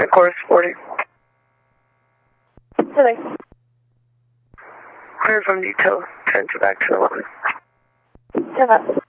Chorus 40. Hello. Clear from detail. Transfer back to 11. 10 up.